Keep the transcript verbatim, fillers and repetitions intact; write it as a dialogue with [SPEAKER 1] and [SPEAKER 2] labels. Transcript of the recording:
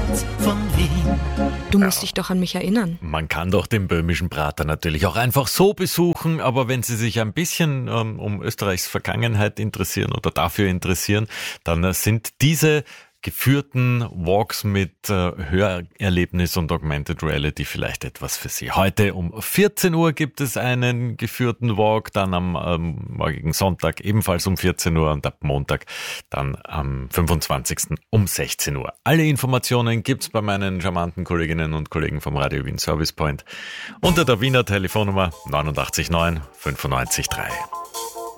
[SPEAKER 1] Herz von Wien.
[SPEAKER 2] Du musst dich doch an mich erinnern.
[SPEAKER 3] Man kann doch den böhmischen Prater natürlich auch einfach so besuchen, aber wenn Sie sich ein bisschen ähm, um Österreichs Vergangenheit interessieren oder dafür interessieren, dann äh, sind diese geführten Walks mit äh, Hörerlebnis und Augmented Reality vielleicht etwas für Sie. Heute um vierzehn Uhr gibt es einen geführten Walk, dann am ähm, morgigen Sonntag ebenfalls um vierzehn Uhr und ab Montag dann am fünfundzwanzigsten um sechzehn Uhr. Alle Informationen gibt's bei meinen charmanten Kolleginnen und Kollegen vom Radio Wien Service Point unter der Wiener Telefonnummer neun acht neun fünfundneunzig drei.